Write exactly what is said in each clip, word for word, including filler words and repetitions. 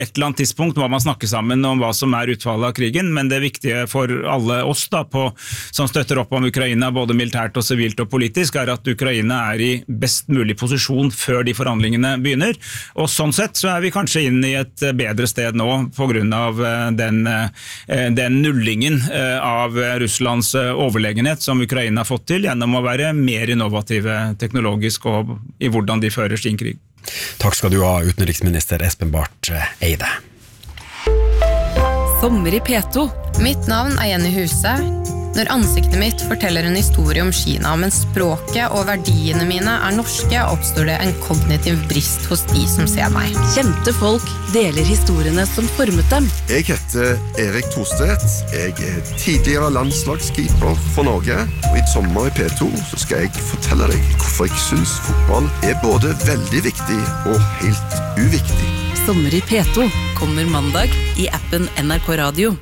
et eller annet tidspunkt må man snakke sammen om hva som er utfallet av krigen, men det viktige for alle oss da, på, som støtter opp om Ukraina, både militært og sivilt og politisk, er at Ukraina er i best mulig posisjon før de forhandlingene begynner. Og sånn sett så er vi kanskje inn i et bedre sted nå på grunn av den, den nullingen av Russlands overlegenhet som Ukraina har fått til gjennom å være mer innovative teknologisk og i hvordan de fører sin krig. Takk skal du ha, utenriksminister Espen Barth Eide. Sommer i P to. Mitt navn er Jenny Huse. Når ansiktet mitt forteller en historie om Kina, men språket og verdiene mine er norske, oppstår det en kognitiv brist hos de som ser meg. Kjente folk deler historiene som formet dem. Jeg heter Erik Thorstedt. Jeg er tidligere landslagskeeper for Norge. Og i sommer i P to så skal jeg fortelle deg hvorfor jeg synes fotball er både veldig viktig og helt uviktig. Sommer i P to kommer mandag i appen N R K Radio.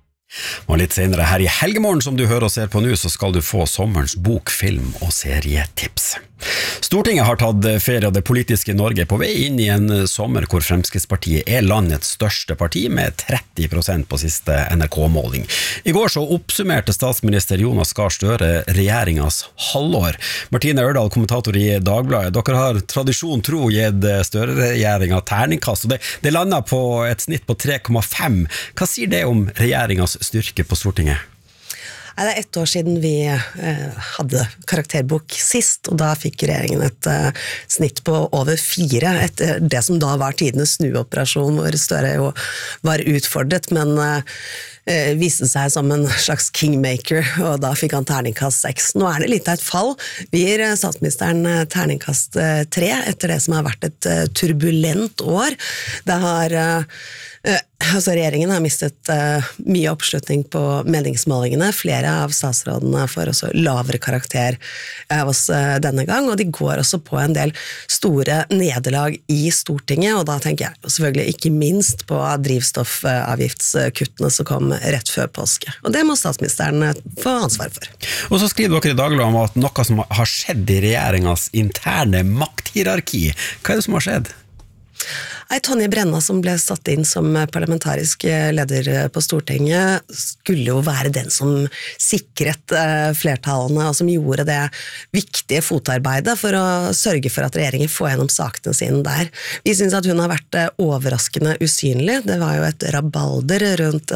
Og litt senere her i Helgemorgen som du hører og ser på nå, så skal du få sommerens bok, film og serietips. Stortinget har tatt ferie av det politiske Norge på vei inn i en sommer hvor Fremskrittspartiet er landets største parti med tretti prosent på siste N R K-måling. I går så oppsummerte statsminister Jonas Gahr Støre regjeringas halvår. Martine Ørdal, kommentator i Dagbladet, dere har tradisjon tro gitt Støre-regjeringa terningkast, og det, det landet på et snitt på tre komma fem. Hva sier det om regjeringas styrke på Stortinget? Det er ett år siden vi eh, hadde karakterbok sist, og da fikk regjeringen et eh, snitt på over fire, etter det som da var tidenes snuoperasjon, hvor Støre jo var utfordret, men eh, viste seg som en slags kingmaker, og da fikk han terningkast seks. Nå er det litt av et fall. Vi gir statsministeren terningkast tre, etter det som har vært et uh, turbulent år. Det har... Uh, Uh, altså regjeringen har mistet uh, mye oppslutning på meningsmålingene. Flere av statsrådene får også lavere karakter av oss uh, denne gang, og de går også på en del store nederlag i Stortinget, og da tenker jeg selvfølgelig ikke minst på drivstoffavgiftskuttene som kom rett før påske. Og det må statsministeren uh, få ansvar for. Og så skriver dere i Dagbladet om at noe som har skjedd i regjeringas interne makthierarki. Hva er det som har skjedd? Nei, Tonje Brenna, som ble satt inn som parlamentarisk leder på Stortinget, skulle jo være den som sikret flertallene, og som gjorde det viktige fotarbeidet for å sørge for at regjeringen får gjennom sakene sine der. Vi synes at hun har vært overraskende usynlig. Det var jo et rabalder rundt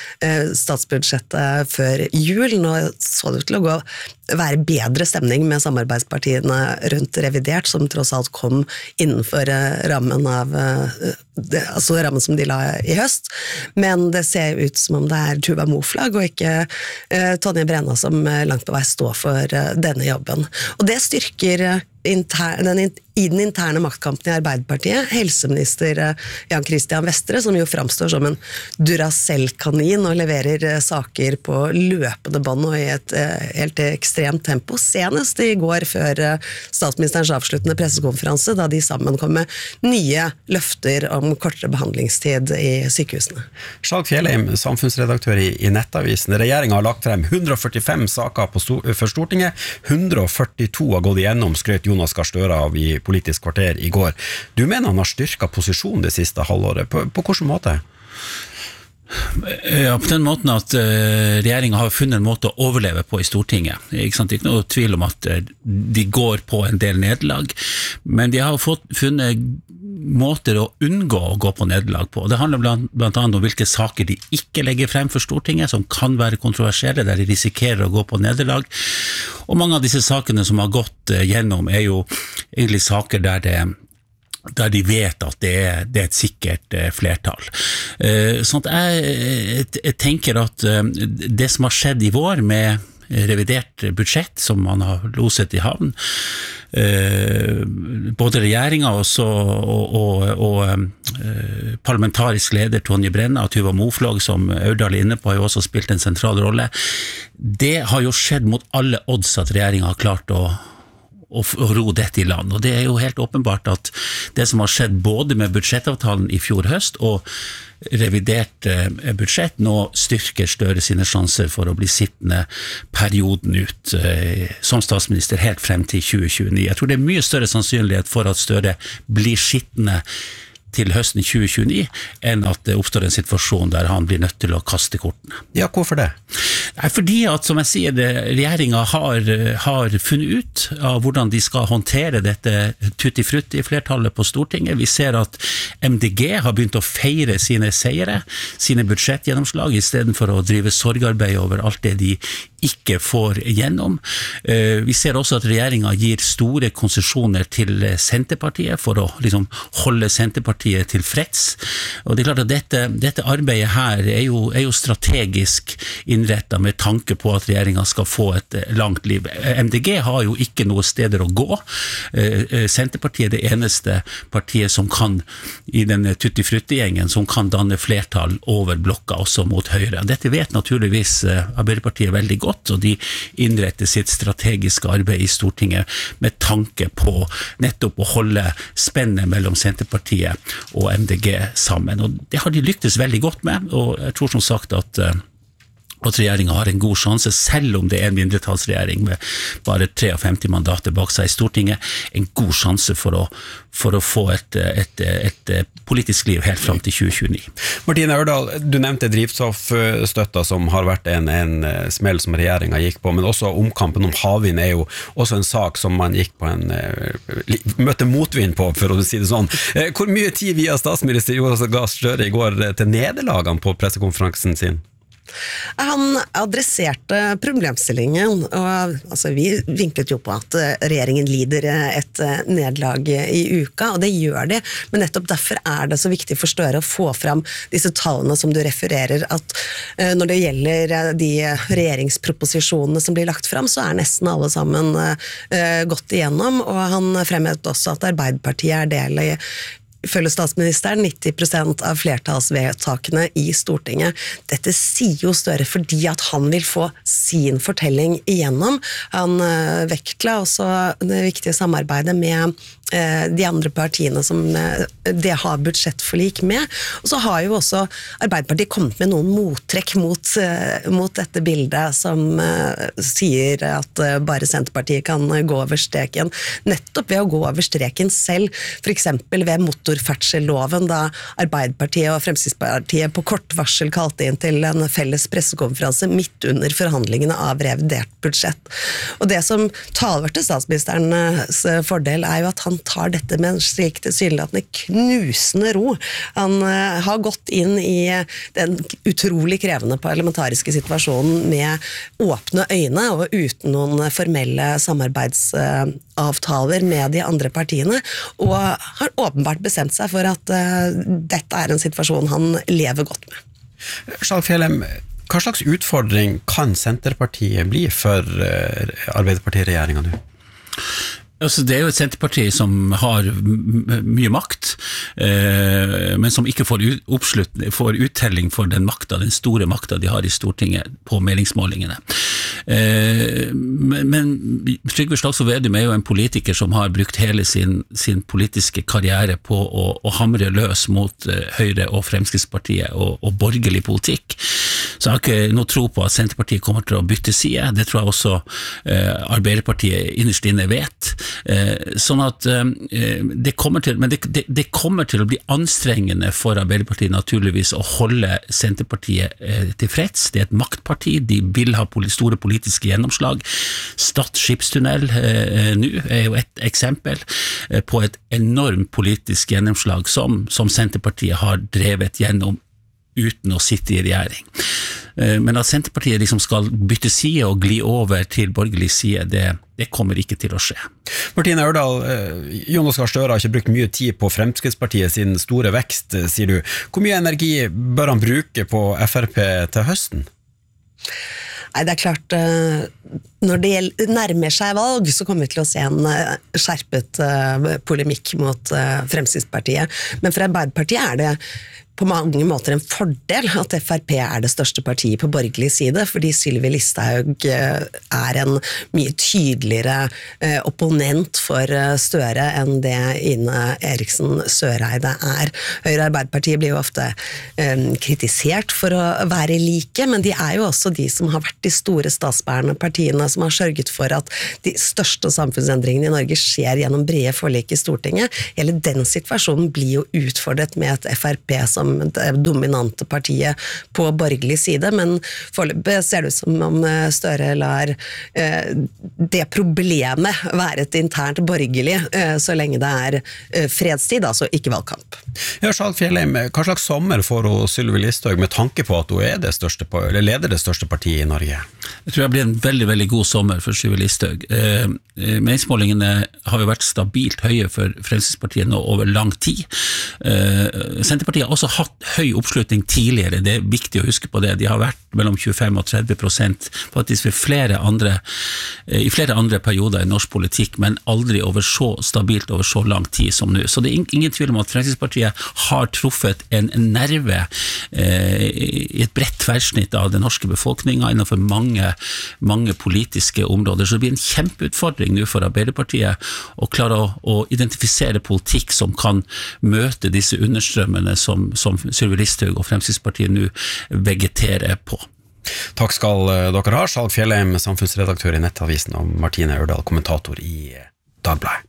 statsbudsjettet før jul. Nå så det ut til å gå være bedre stemning med samarbeidspartiene rundt revidert, som tross alt kom innenfor rammen av det, altså rammen som de la i høst, men det ser ut som om det er Tuva Moflag og ikke uh, Tonje Brenna som langt på vei står for uh, denne jobben. Og det styrker uh, Inter, den, i den interne maktkampen i Arbeiderpartiet, helseminister Jan Christian Vestre, som jo framstår som en Duracell-kanin og leverer saker på løpende bånd og i et helt ekstremt tempo. Senest i går før statsministerens avsluttende pressekonferanse, da de sammen kom med nye løfter om kortere behandlingstid i sykehusene. Skjalg Fjellheim, samfunnsredaktør i, i Nettavisen. Regjeringen har lagt frem hundre og førtifem saker på sto, for Stortinget. hundre og førtito har gått igjennom, skrøt Jonas Gahr Støre av i Politisk kvarter i går. Du mener han har styrket posisjonen det siste halvåret. På, på hvilken måte? Ja, på den måten at uh, regjeringen har funnet en måte å overleve på i Stortinget. Ikke sant? Ikke noe tvil om at uh, de går på en del nederlag, men de har fått funnet måter å unngå å gå på nederlag på. Det handler blant, blant annet om hvilke saker de ikke legger frem for Stortinget, som kan være kontroversielle, der de risikerer å gå på nederlag. Og mange av disse sakene som har gått uh, gjennom er jo egentlig saker der det der de vet at det er, det er et sikkert eh, flertall. Eh, sånn at jeg, jeg tenker at eh, det som har skjedd i vår med revidert budsjett som man har loset i havn, eh, både regjeringen også, og, og, og eh, parlamentarisk leder Tonje Brenna og Tuva Moflag, som Ørdal er inne på, har jo også spilt en sentral rolle. Det har jo skjedd mot alle odds at regjeringen har klart å og ro dette i land, og det er jo helt åpenbart at det som har skjedd både med budsjettavtalen i fjor høst og revidert budsjett nå styrker Støre sine sjanser for å bli sittende perioden ut eh, som statsminister helt frem til tjue tjueni. Jeg tror det er mye større sannsynlighet for at Støre blir sittende til høsten tjue tjueni enn at det oppstår en situasjon der han blir nødt til å kaste kortene. Ja, hvorfor det? Nei, fordi at, som jeg sier, det, regjeringen har, har funnet ut av hvordan de skal håndtere dette tutti-frutti-flertallet på Stortinget. Vi ser at M D G har begynt å feire sine seire, sine budsjettgjennomslag, i stedet for å drive sorgarbeid over alt det de ikke får gjennom. Vi ser også at regjeringen gir store konsesjoner til Senterpartiet for å liksom holde Senterpartiet tilfreds. Og det er klart at dette, dette arbeidet her er jo, er jo strategisk innrettet med tanke på at regjeringen skal få et langt liv. M D G har jo ikke noe steder å gå. Senterpartiet er det eneste partiet som kan, i den tutti-frutti-gjengen, som kan danne flertall over blokka også mot Høyre. Dette vet naturligvis Arbeiderpartiet veldig godt, og de innretter sitt strategiske arbeid i Stortinget med tanke på nettopp å holde spennet mellom Senterpartiet og M D G sammen. Og det har de lyktes veldig godt med, og jeg tror som sagt at at regjeringen har en god sjanse, selv om det er en mindretallsregjering med bare femtitre mandater bak seg i Stortinget, en god sjanse for å, for å få et, et, et, et politisk liv helt frem til tjue tjueni. Martine Ørdal, du nevnte drivstoffstøtta som har vært en, en smell som regjeringen gikk på, men også omkampen om havvind er jo også en sak som man gikk på en møtte motvind på, for å si det sånn. Hvor mye tid via statsminister Jonas Gahr Støre i går til nederlagene på pressekonferansen sin? Han adresserte problemstillingen, og altså, vi vinklet jo på at regjeringen lider et nederlag i uka, og det gjør de, men nettopp derfor er det så viktig for Støre å få fram disse tallene som du refererer, at når det gjelder de regjeringsproposisjonene som blir lagt fram, så er nesten alle sammen gått igjennom, og han fremhevet også at Arbeiderpartiet er del i følger statsministeren nitti prosent av flertallsvedtakene i Stortinget. Dette sier jo Støre fordi at han vil få sin fortelling igjennom. Han vektla også det viktige samarbeidet med de andre partiene som det har budsjettforlik med. Og så har jo også Arbeiderpartiet kommet med noen mottrekk mot, mot dette bildet som sier at bare Senterpartiet kan gå over streken. Nettopp ved å gå over streken selv, for eksempel ved motorferdselsloven, da Arbeiderpartiet og Fremskrittspartiet på kort varsel kalte inn til en felles pressekonferanse midt under forhandlingene av revidert budsjett. Og det som taler til statsministerens fordel er jo at han tar dette med en slik tilsynelatende knusende ro. Han uh, har gått inn i den utrolig krevende parlamentariske situasjonen med åpne øyne og uten noen formelle samarbeidsavtaler uh, med de andre partiene, og har åpenbart bestemt seg for at uh, dette er en situasjon han lever godt med. Skjalg Fjellheim, hva slags utfordring kan Senterpartiet bli for uh, Arbeiderparti-regjeringen nå? Altså, det er jo et Senterparti som har mye makt, eh, men som ikke får, oppslutt, får uttelling for den makta, den store makta de har i Stortinget på meningsmålingene. Eh, men, men Trygve Slagsvold Vedum er jo en politiker som har brukt hele sin, sin politiske karriere på å, å hamre løs mot eh, Høyre og Fremskrittspartiet og, og borgerlig politikk. Så jeg har ikke noe tro på at Senterpartiet kommer til å bytte side. Det tror jeg også eh, Arbeiderpartiet innerst inne vet. Eh, sånn at eh, det kommer til, men det, det, det kommer til å bli anstrengende for Arbeiderpartiet naturligvis å holde Senterpartiet eh, tilfreds. Det er et maktparti, de vil ha store politiske gjennomslag. Stad skipstunnel eh, nå er jo et eksempel eh, på et enormt politisk gjennomslag som, som Senterpartiet har drevet gjennom uten å sitte i regjering. Men at Senterpartiet liksom skal bytte side og gli over til borgerlig side, det, det kommer ikke til å skje. Martine Ørdal, Jonas Gahr Støre har ikke brukt mye tid på Fremskrittspartiet sin store vekst, sier du. Hvor mye energi bør han bruke på F R P til høsten? Nei, det er klart, når det nærmer seg valg, så kommer vi til å se en skjerpet polemikk mot Fremskrittspartiet. Men for Arbeiderpartiet er det på mange måter en fordel at F R P er det største partiet på borgerlig side, fordi Sylvi Listhaug er en mye tydeligere opponent for Støre enn det Ine Eriksen Søreide er. Høyre og Arbeiderpartiet blir jo ofte kritisert for å være like, men de er jo også de som har vært de store statsbærende partiene, som har sørget for at de største samfunnsendringene i Norge skjer gjennom brede forlik i Stortinget. Hele den situasjonen blir jo utfordret med et F R P som det dominante partiet på borgerlig side, men foreløpig ser det ut som om Støre lar eh, det problemet være et internt borgerlig, eh, så lenge det er eh, fredstid, altså ikke valgkamp. Ja, Skjalg Fjellheim, hva slags sommer får hun Sylvi Listhaug med tanke på at hun er det største, eller leder det største partiet i Norge? Jeg tror det blir en veldig, veldig god sommer for Sylvi Listhaug. Eh, meningsmålingene har jo vært stabilt høye for Fremskrittspartiet nå over lang tid. Eh, Senterpartiet har også hatt høy oppslutning tidligere, det er viktig å huske på det. De har vært mellom tjuefem og tretti prosent faktisk ved flere andre, i flere andre perioder i norsk politikk, men aldri over så stabilt over så lang tid som nå. Så det er ingen tvil om at Fremskrittspartiet har truffet en nerve eh, i et bredt tverrsnitt av den norske befolkningen innenfor mange, mange politiske områder. Så det blir en kjempeutfordring nå for Arbeiderpartiet å klare å, å identifisere politikk som kan møte disse understrømmene som, som Sylvi Listhaug og Fremskrittspartiet nå vegeterer på. Takk skal dere ha, Skjalg Fjellheim, samfunnsredaktør i Nettavisen, og Martine Ørdal, kommentator i Dagbladet.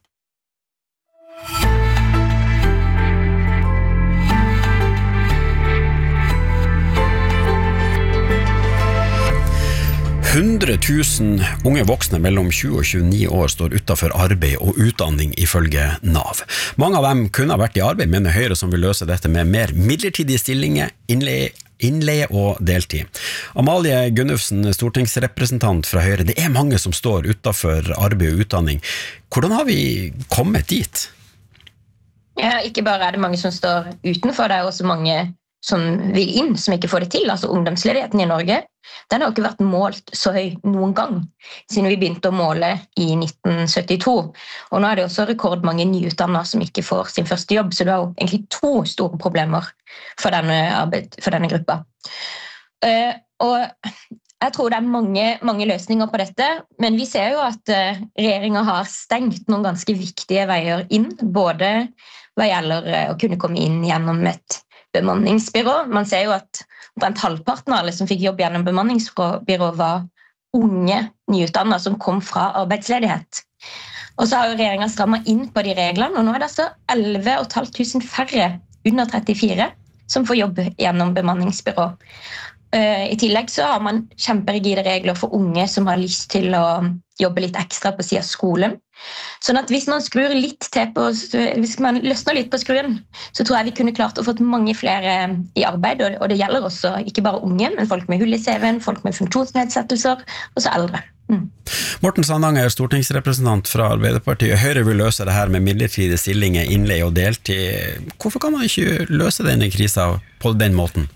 hundre tusen unge voksne mellom tjue og tjueni år står utenfor arbeid og utdanning ifølge Nav. Mange av dem kunne ha vært i arbeid, men Høyre som vil løse dette med mer midlertidige stillinger, innleie, innleie og deltid. Amalie Gunnufsen, stortingsrepresentant fra Høyre, det er mange som står utenfor arbeid og utdanning. Hvordan har vi kommet dit? Ja, ikke bare er det mange som står utenfor, det er også mange som vil inn, som ikke får det til. Altså ungdomsledigheten i Norge, den har jo ikke vært målt så høy noen gang siden vi begynte å måle i nitten syttito. Og nå er det også rekordmange nyutdannede som ikke får sin første jobb, så det er jo egentlig to store problemer for denne, arbeid, for denne gruppa. Uh, og jeg tror det er mange, mange løsninger på dette, men vi ser jo at uh, regjeringen har stengt noen ganske viktige veier inn, både hva gjelder uh, å kunne komme inn gjennom et bemanningsbyrå. Man ser jo at omtrent halvparten av alle som fikk jobb gjennom bemanningsbyrå var unge nyutdannede som kom fra arbeidsledighet. Og så har jo regjeringen strammet inn på de reglene, og nå er det altså elleve tusen fem hundre færre under trettifire som får jobb gjennom bemanningsbyrå. I tillegg så har man kjemperigide regler for unge som har lyst til å jobbe litt ekstra på siden av skolen. Sånn at hvis man skrur litt til på, hvis man løsner litt på skruen, så tror jeg vi kunne klart å få mange flere i arbeid, og det gjelder også ikke bare unge, men folk med hull i C V-en, folk med funksjonsnedsettelser, og så eldre. Mm. Morten Sandanger, stortingsrepresentant fra Arbeiderpartiet. Høyre vil løse det her med midlertidige stillinger, innleie og deltid. Hvorfor kan man ikke løse denne krisen på den måten?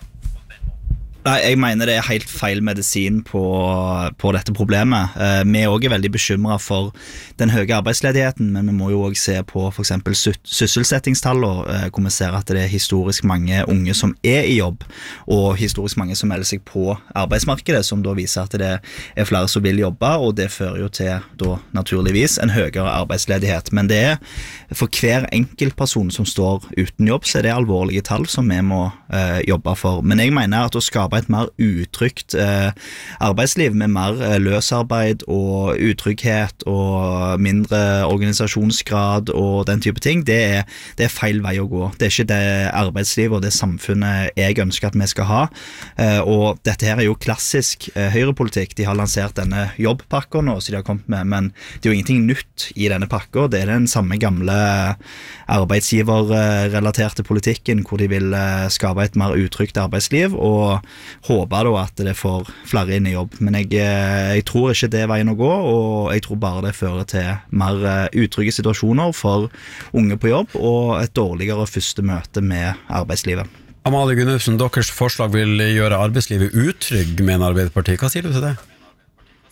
Nei, jeg mener det er helt feil medisin på, på dette problemet. Eh, vi er også veldig bekymret for den høye arbeidsledigheten, men vi må jo også se på for eksempel sysselsettingstallene, eh, hvor vi ser at det er historisk mange unge som er i jobb, og historisk mange som melder seg på arbeidsmarkedet, som da viser at det er flere som vil jobbe, og det fører jo til da naturligvis en høyere arbeidsledighet. Men det er for hver enkeltperson som står uten jobb, så er det alvorlige tall som vi må eh, jobbe for. Men jeg mener at å skape et mer utrygt eh, arbeidsliv med mer eh, løsarbeid og utrygghet og mindre organisasjonsgrad og den type ting, det er, det er feil vei å gå. Det er ikke det arbeidslivet og det samfunnet jeg ønsker at vi skal ha. Eh, og dette her er jo klassisk eh, høyrepolitikk. De har lansert denne jobbpakka nå, så de har kommet med, men det er jo ingenting nytt i denne pakka. Det er den samme gamle arbeidsgiverrelaterte politikken, hvor de vil eh, skape et mer utrygt arbeidsliv, og håper da at det får flere inn i jobb, men jeg, jeg tror ikke det er veien å gå, og jeg tror bare det fører til mer utrygge situasjoner for unge på jobb, og et dårligere første møte med arbeidslivet. Amalie Gunnufsen, deres forslag vil gjøre arbeidslivet utrygg, mener Arbeiderpartiet. Hva sier du til det?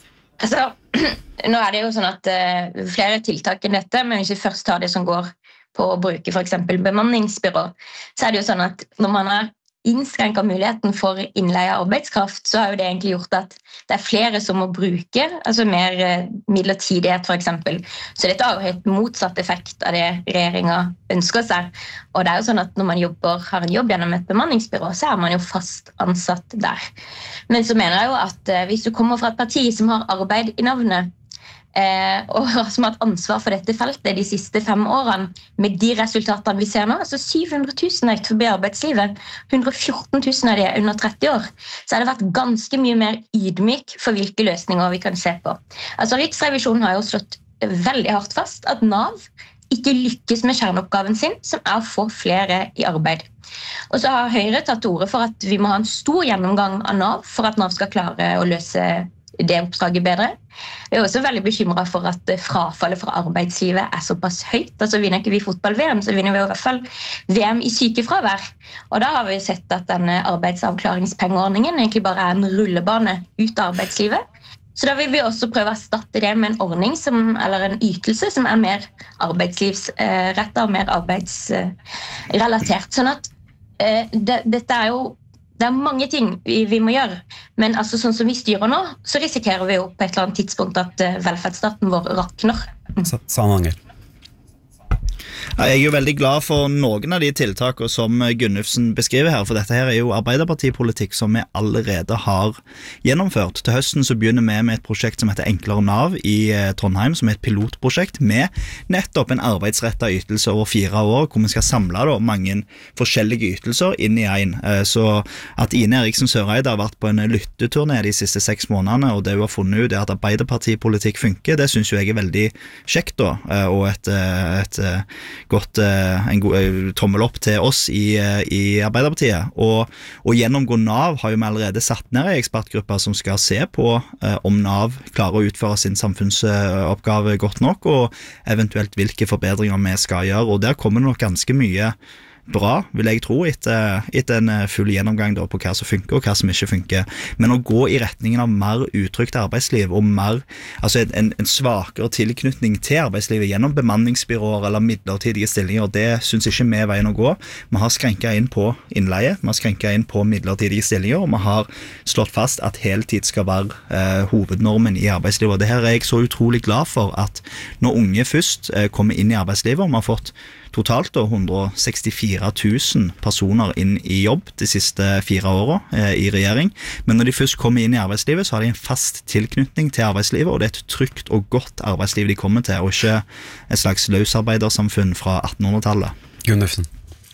Altså, nå er det jo sånn at uh, flere tiltak enn dette, men hvis vi først tar det som går på å bruke for eksempel bemanningsbyrå, så er det jo sånn at når man har innskrenket muligheten for innleie av arbeidskraft, så har jo det egentlig gjort at det er flere som må bruke, altså mer midlertidighet for eksempel. Så dette har jo helt motsatt effekt av det regjeringen ønsker seg. Og det er jo sånn at når man jobber, har en jobb gjennom et bemanningsbyrå, så er man jo fast ansatt der. Men så mener jeg jo at hvis du kommer fra et parti som har arbeid i navnet, Eh, og som har hatt ansvar for dette feltet de siste fem årene, med de resultatene vi ser nå, altså syv hundre tusen er forbi arbeidslivet, one hundred fourteen tusen er det under tretti år, så har det vært ganske mye mer ydmyk for hvilke løsninger vi kan se på. Altså Riksrevisjonen har jo slått veldig hardt fast at NAV ikke lykkes med kjerneoppgaven sin, som er å få flere i arbeid. Og så har Høyre tatt til orde for at vi må ha en stor gjennomgang av NAV for at NAV skal klare å løse det oppdraget bedre. Vi er også veldig bekymret for at frafallet fra arbeidslivet er såpass høyt. Altså vinner ikke vi fotball-V M, så vinner vi i hvert fall V M i sykefravær. Og da har vi sett at denne arbeidsavklaringspengeordningen egentlig bare er en rullebane ut av arbeidslivet. Så da vil vi også prøve å erstatte det med en ordning, som, eller en ytelse, som er mer arbeidslivsrettet og mer arbeidsrelatert. Sånn at eh, det, dette er jo Det er mange ting vi, vi må gjøre, men altså, sånn som vi styrer nå, så risikerer vi jo på et eller annet tidspunkt at uh, velferdsstaten vår rakner. Sananger. Jeg er jo veldig glad for noen av de tiltakene som Gunnufsen beskriver her, for dette her er jo Arbeiderpartipolitikk som vi allerede har gjennomført. Til høsten så begynner vi med et prosjekt som heter Enklere Nav i Trondheim, som er et pilotprosjekt med nettopp en arbeidsrettet ytelse over fire år, hvor vi skal samle da, mange forskjellige ytelser inn i en. Så at Ine Eriksen Søreide har vært på en lytteturné de siste seks månedene, og det hun har funnet ut er at Arbeiderpartipolitikk funker, det synes jo jeg er veldig kjekt da, og et, et godt en god tommel opp til oss i, i Arbeiderpartiet. Og, og gjennomgå NAV har jo vi allerede satt ned en ekspertgruppe som skal se på eh, om NAV klarer å utføre sin samfunnsoppgave godt nok, og eventuelt hvilke forbedringer vi skal gjøre. Og der kommer det nok ganske mye bra, vil jeg tro, etter, etter en full gjennomgang da, på hva som funker og hva som ikke funker. Men å gå i retningen av mer utrygt arbeidsliv og mer, altså en, en svakere tilknytning til arbeidslivet gjennom bemanningsbyråer eller midlertidige stillinger, det synes ikke vi er veien å gå. Vi har skrenket inn på innleie, vi har skrenket inn på midlertidige stillinger, og vi har slått fast at heltid skal være eh, hovednormen i arbeidslivet. Og det her er jeg så utrolig glad for, at når unge først eh, kommer inn i arbeidslivet, og vi har fått totalt da, one hundred sekstifire tusen personer inn i jobb de siste fire årene eh, i regjering. Men når de først kommer inn i arbeidslivet, så har de en fast tilknytning til arbeidslivet, og det er et trygt og godt arbeidsliv de kommer til, og ikke et slags løsarbeidersamfunn fra attenhundretallet. Gunnufsen.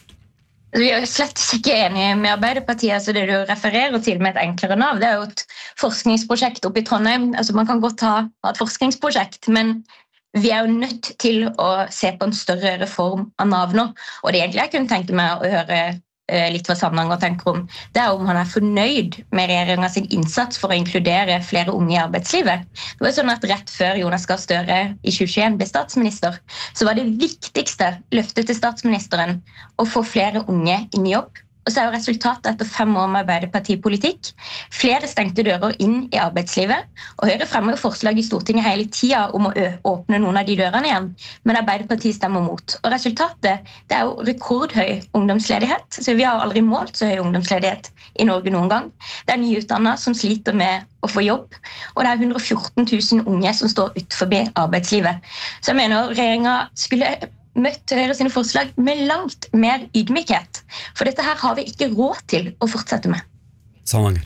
Vi er slett ikke enige med Arbeiderpartiet, altså det du refererer til med et enklere NAV. Det er jo et forskningsprosjekt oppe i Trondheim. Altså man kan godt ha et forskningsprosjekt, men vi er jo nødt til å se på en større reform av NAV nå. Og det egentlig jeg kunne tenke meg å høre litt hva Sananger tenker om, det er om han er fornøyd med regjeringens innsats for å inkludere flere unge i arbeidslivet. Det var sånn at rett før Jonas Gahr Støre i tjue tjueen ble statsminister, så var det viktigste løftet til statsministeren å få flere unge inn i jobb. Og så er jo resultatet etter fem år med Arbeiderpartipolitikk. Flere stengte dører inn i arbeidslivet, og Høyre fremmer jo forslag i Stortinget hele tida om å åpne noen av de dørene igjen, men Arbeiderpartiet stemmer mot. Og resultatet, det er jo rekordhøy ungdomsledighet, så vi har aldri målt så høy ungdomsledighet i Norge noen gang. Det er nyutdannede som sliter med å få jobb, og det er one hundred fourteen tusen unge som står utenfor arbeidslivet. Så jeg mener regjeringen skulle møtt Høyre sine forslag med langt mer ydmykhet. For dette her har vi ikke råd til å fortsette med. Sananger.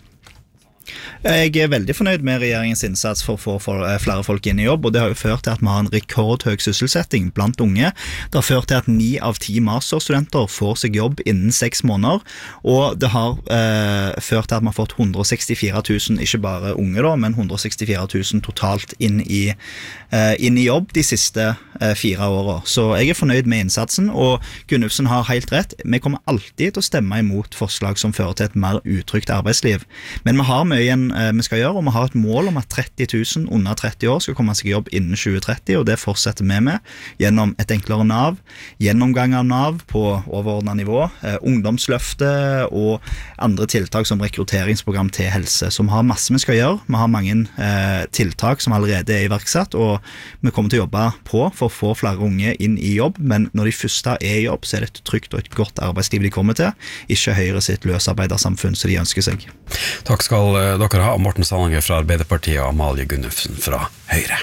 Jeg er veldig fornøyd med regjeringens innsats for å få flere folk inn i jobb, og det har jo ført til at vi har en rekordhøy sysselsetting blant unge. Det har ført til at ni av ti masterstudenter får seg jobb innen seks måneder, og det har eh, ført til at vi har fått one hundred sekstifire tusen, ikke bare unge da, men one hundred sekstifire tusen totalt inn i, eh, inn i jobb de siste eh, fire årene. Så jeg er fornøyd med innsatsen, og Gunnufsen har helt rett. Vi kommer alltid til å stemme imot forslag som fører til et mer utrygt arbeidsliv, men vi har mye mye igjen eh, vi skal gjøre, og vi har et mål om at tretti tusen under tretti år skal komme seg i jobb innen tjue tretti, og det fortsetter vi med gjennom et enklere NAV, gjennomgang av NAV på overordnet nivå, eh, ungdomsløftet og andre tiltak som rekrutteringsprogram til helse, som har masse vi skal gjøre. Vi har mange eh, tiltak som allerede er iverksatt, og vi kommer til å jobbe på for å få flere unge inn i jobb, men når de første er i jobb, så er det et trygt og et godt arbeidsliv de kommer til, ikke Høyre sitt løsarbeidersamfunn som de ønsker seg. Takk skal dere ha, Morten Sandanger fra Arbeiderpartiet og Amalie Gunnufsen fra Høyre.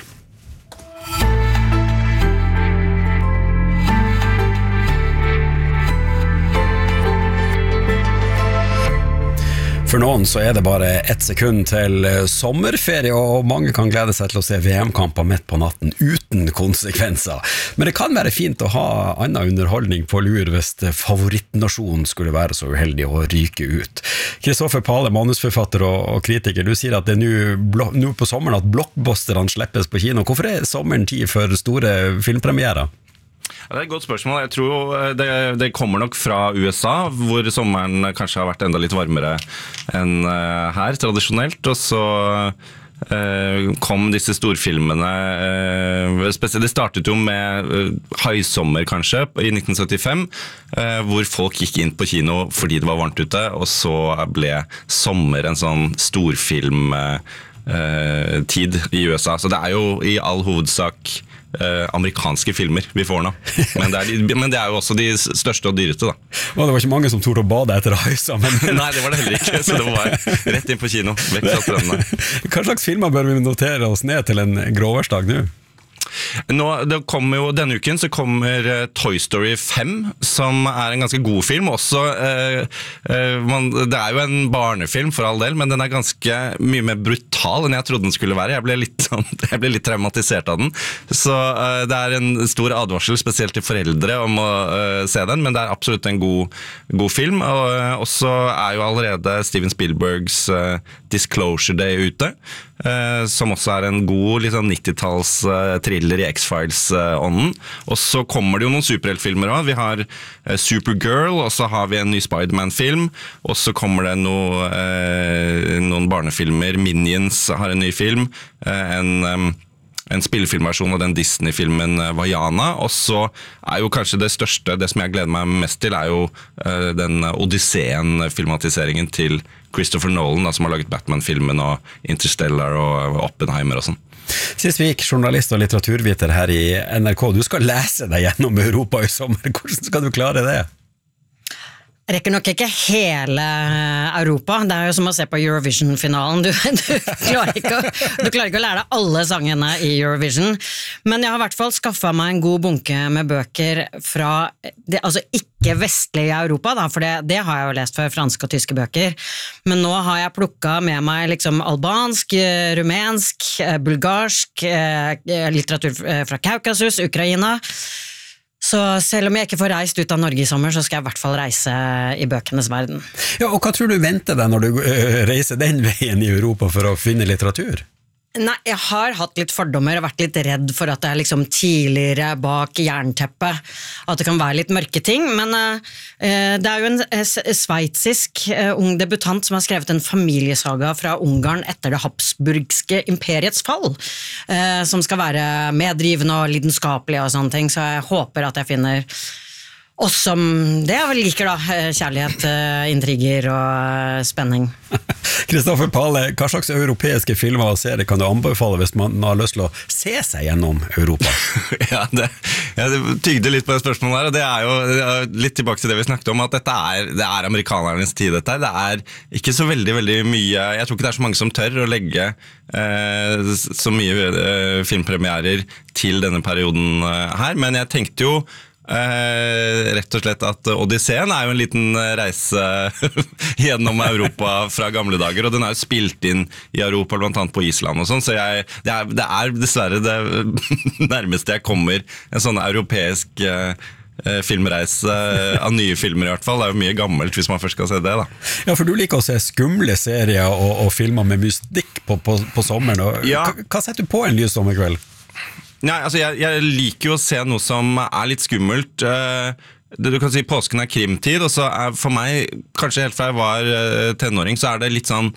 For noen så er det bare ett sekund til sommerferie, og mange kan glede seg til å se V M-kamper midt på natten uten konsekvenser. Men det kan være fint å ha annen underholdning på lur hvis favorittnasjonen skulle være så uheldig å ryke ut. Kristoffer Pale, manusforfatter og kritiker, du sier at det er nå på sommeren at blockbusterne slippes på kino. Hvorfor er sommeren tid for store filmpremierer? Ja, det er et godt spørsmål. Jeg tror det, det kommer nok fra U S A, hvor sommeren kanskje har vært enda litt varmere enn her, tradisjonelt. Og så eh, kom disse storfilmene, eh, spesielt, det startet jo med eh, høysommer kanskje, i nitten syttifem, eh, hvor folk gikk inn på kino fordi det var varmt ute, og så ble sommer en sånn storfilm eh, tid i U S A. Så det er jo i all hovedsak Uh, amerikanske filmer vi får nå, men det, er, men det er jo også de største og dyreste da. Og det var ikke mange som torde å bade etter Haisa, men... Nei, det var det heller ikke, så det var rett inn på kino, vekk fra strømmene. Hva slags filmer bør vi notere oss ned til en gråværsdag nå? Nå, det kommer jo, denne uken så kommer uh, Toy Story fem, som er en ganske god film også. Uh, uh, man, det er jo en barnefilm for all del, men den er ganske mye mer brutal enn jeg trodde den skulle være. Jeg ble litt, sånn, jeg ble litt traumatisert av den. Så uh, det er en stor advarsel, spesielt til foreldre, om å uh, se den, men det er absolutt en god, god film. Og uh, også er jo allerede Steven Spielbergs uh, Disclosure Day ute, uh, som også er en god litt sånn nittitalls uh, thriller i X-Files-ånden. Og så kommer det jo noen superheltfilmer også. Vi har uh, Supergirl, og så har vi en ny Spider-Man-film, og så kommer det noe, uh, noen barnefilmer. Minions har en ny film, uh, en... Um, en spillefilmversjon av den Disney-filmen Vaiana, og så er jo kanskje det største, det som jeg gleder meg mest til, er jo uh, den Odysseen-filmatiseringen til Christopher Nolan, da, som har laget Batman-filmen og Interstellar og Oppenheimer og sånn. Sist vi gikk, journalist og litteraturviter her i N R K, du skal lese deg gjennom Europa i sommer. Hvordan skal du klare det? Jeg rekker nok ikke hele Europa. Det er jo som å se på Eurovision-finalen. Du, du, klarer ikke, du klarer ikke å lære deg alle sangene i Eurovision. Men jeg har i hvert fall skaffet meg en god bunke med bøker fra det, altså ikke vestlige Europa, da, for det, det har jeg jo lest før, franske og tyske bøker. Men nå har jeg plukket med meg liksom albansk, rumensk, bulgarsk, litteratur fra Kaukasus, Ukraina. Så selv om jeg ikke får reist ut av Norge i sommer, så skal jeg i hvert fall reise i bøkenes verden. Ja, og hva tror du venter deg når du reiser den veien i Europa for å finne litteratur? Nei, jeg har hatt litt fordommer og vært litt redd for at det er liksom tidligere bak jernteppet, at det kan være litt mørke ting, men uh, det er jo en uh, sveitsisk uh, ung debutant som har skrevet en familiesaga fra Ungarn etter det habsburgske imperiets fall, uh, som skal være meddrivende og lidenskapelig og sånne ting, så jeg håper at jeg finner oss som det jeg vel liker da, kjærlighet, intriger og spenning. Kristoffer Pale, hva slags europeiske filmer og serier kan du anbefale hvis man har lyst til å se seg gjennom Europa? ja, det, ja, det tygde litt på det spørsmålet her, og det er jo det er litt tilbake til det vi snakket om, at dette er, det er amerikanernes tid dette. Det er ikke så veldig, veldig mye, jeg tror ikke det er så mange som tør å legge eh, så mye eh, filmpremierer til denne perioden eh, her, men jeg tenkte jo Eh, rett og slett at Odysseen er jo en liten reise gjennom Europa fra gamle dager, og den er jo spilt inn i Europa, blant annet på Island og sånn, så jeg, det, er, det er dessverre det nærmeste jeg kommer en sånn europeisk eh, filmreise av nye filmer i hvert fall. Det er jo mye gammelt hvis man først skal se det da. Ja, for du liker å se skumle serier og, og filmer med mystikk på, på, på sommeren, og ja. hva, hva setter du på en lys sommerkveld? Nei, altså jeg, jeg liker jo å se noe som er litt skummelt. Det, du kan si påsken er krimtid, og så er for meg, kanskje helt fra jeg var tenåring, så er det litt sånn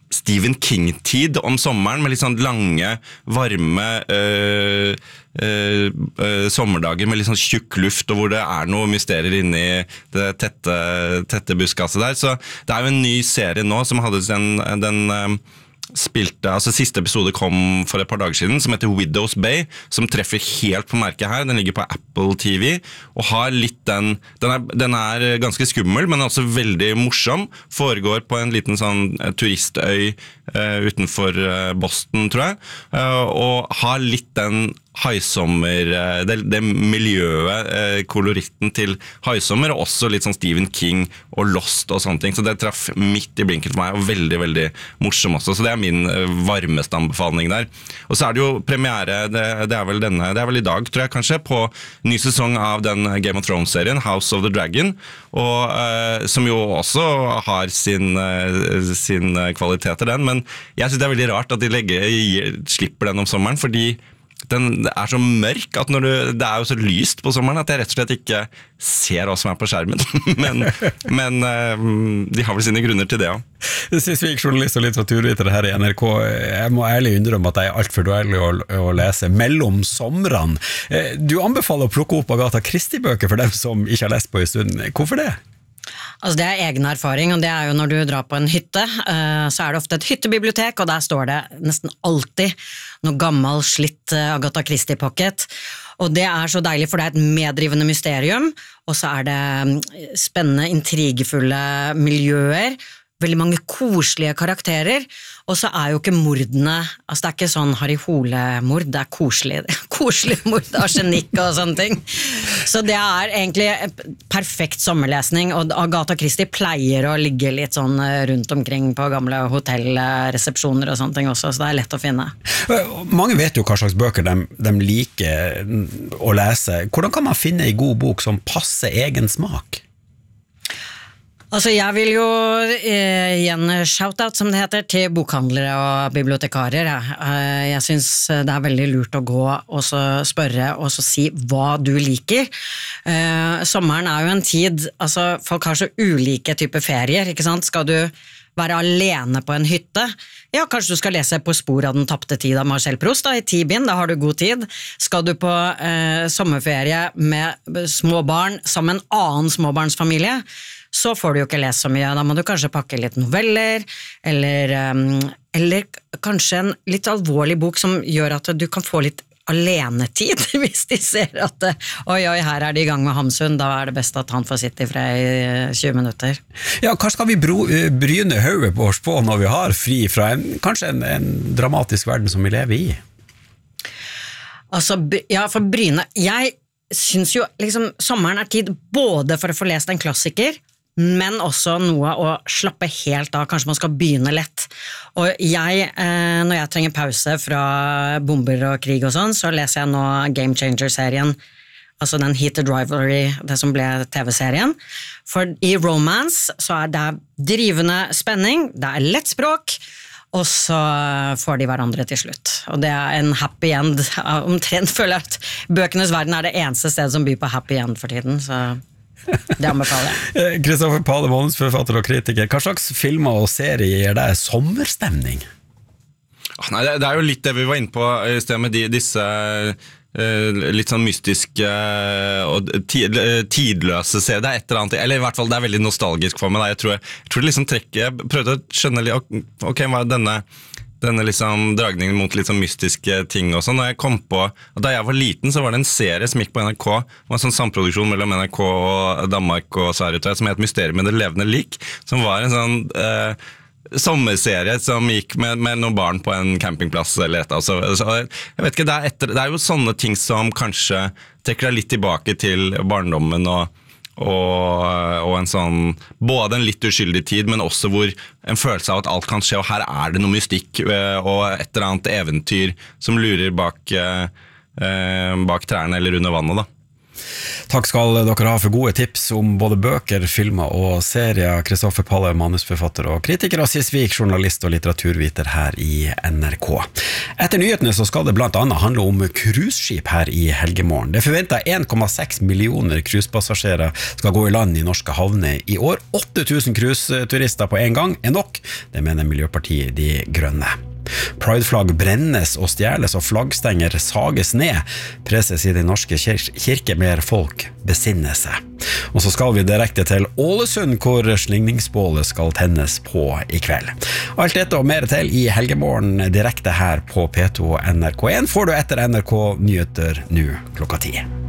Stephen King-tid om sommeren, med litt sånn lange, varme øh, øh, øh, sommerdager med litt sånn tjukk luft, og hvor det er noe mysterier inne i det tette, tette buskaset der. Så det er jo en ny serie nå som hadde den, den øh, spilte, altså siste episode kom for et par dager siden, som heter Widow's Bay, som treffer helt på merket her. Den ligger på Apple T V, og har litt den, den er, den er ganske skummel, men også veldig morsom. Foregår på en liten sånn turistøy uh, utenfor uh, Boston, tror jeg, uh, og har litt den haisommer, det, det miljøet, eh, koloritten til haisommer, og også litt sånn Stephen King og Lost og sånne ting, så det traff midt i blinken for meg, og veldig, veldig morsom også, så det er min eh, varmeste anbefaling der. Og så er det jo premiere, det, det, er vel denne, det er vel i dag, tror jeg kanskje, på ny sesong av den Game of Thrones-serien, House of the Dragon, og eh, som jo også har sin, eh, sin kvaliteter den, men jeg synes det er veldig rart at de legger, slipper den om sommeren, fordi den er så mørk at når du, det er jo så lyst på sommeren at jeg rett og slett ikke ser hva som er på skjermen. men men uh, de har vel sine grunner til det også. Sist vi gikk journalist og litteraturviter her i N R K, jeg må ærlig innrømme at jeg er alt for dårlig å, å lese mellom somrene. Du anbefaler å plukke opp Agatha Christie-bøker for dem som ikke har lest på en stund. Hvorfor det? Altså det er egen erfaring, og det er jo når du drar på en hytte, så er det ofte et hyttebibliotek, og der står det nesten alltid noe gammel, slitt Agatha Christie-pocket, og det er så deilig, for det er et meddrivende mysterium, og så er det spennende, intrigefulle miljøer, veldig mange koselige karakterer, og så er jo ikke mordene, altså det er ikke sånn Harry Hole-mord, det er koselig, koselig mord, arsenikk og sånne ting. Så det er egentlig perfekt sommerlesning, og Agatha Christie pleier å ligge litt sånn rundt omkring på gamle hotellresepsjoner og sånne ting også, så det er lett å finne. Mange vet jo hva slags bøker de, de liker å lese. Hvordan kan man finne en god bok som passer egen smak? Altså jeg vil jo eh, gi en shout-out, som det heter, til bokhandlere og bibliotekarer. Eh, jeg synes det er veldig lurt å gå og så spørre og så si hva du liker. Eh, sommeren er jo en tid, altså folk har så ulike typer ferier, ikke sant? Skal du være alene på en hytte? Ja, kanskje du skal lese På spor av den tapte tid av Marcel Proust da, i ti bind, da har du god tid. Skal du på eh, sommerferie med små barn sammen med en annen småbarnsfamilie, så får du jo ikke lese så mye. Da må du kanskje pakke litt noveller, eller, um, eller kanskje en litt alvorlig bok som gjør at du kan få litt alenetid, hvis de ser at oi, oi, her er de i gang med Hamsun, da er det best at han får sitte i fred i tjue minutter. Ja, hva skal vi bro, bryne hodet på oss på når vi har fri fra en, kanskje en, en dramatisk verden som vi lever i? Altså, ja, for bryne, jeg synes jo liksom sommeren er tid både for å få lest en klassiker, men også noe å slappe helt av, kanskje man skal begynne lett. Og jeg, eh, når jeg trenger pause fra bomber og krig og sånn, så leser jeg nå Game Changer-serien, altså den Heated Rivalry, det som ble T V-serien. For i romance så er det drivende spenning, det er lett språk, og så får de hverandre til slutt. Og det er en happy end. Omtrent føler jeg at bøkenes verden er det eneste sted som byr på happy end for tiden, så det anbefaler jeg. Kristoffer Pale, manusforfatter og kritiker, hva slags filmer og serier gir deg sommerstemning? Nei, det, det er jo litt det vi var inne på i stedet med de, disse uh, litt sånn mystiske uh, og tid, uh, tidløse serier. Det er et eller annet, eller i hvert fall det er veldig nostalgisk for meg. Da. Jeg tror, jeg tror det liksom trekker, jeg prøvde å skjønne litt, ok, hva er denne denne liksom dragningen mot litt sånn mystiske ting og sånn. Når jeg kom på, da jeg var liten så var det en serie som gikk på N R K, det var en sånn samproduksjon mellom N R K og Danmark og Sverige, som het Mysterium med det levende lik, som var en sånn eh, sommerserie som gikk med, med noen barn på en campingplass eller et altså, så, jeg vet ikke, det er, etter, det er jo sånne ting som kanskje trekker deg litt tilbake til barndommen og Og, og en sånn, både en litt uskyldig tid, men også hvor en følelse av at alt kan skje, og her er det noe mystikk og et eller annet eventyr som lurer bak, bak trærne eller under vannet da. Takk skal dere ha for gode tips om både bøker, filmer og serier. Kristoffer Palle, manusforfatter og kritiker, og Sisvik, journalist og litteraturviter her i N R K. Etter nyhetene så skal det blant annet handle om cruiseskip her i helgemorgen. Det forventer en komma seks millioner cruisepassasjerer skal gå i land i norske havner i år. åtte tusen cruiseturister på en gang er nok, det mener Miljøpartiet De Grønne. Prideflagg brennes og stjæles og flaggstenger sages ned. Preses i Den norske kir- kirke mer folk besinne seg. Og så skal vi direkte til Ålesund, hvor slingningsbålet skal tennes på i kveld. Alt dette og mer til i helgemorgen direkte her på P to og N R K en får du etter N R K Nyheter nå klokka ti.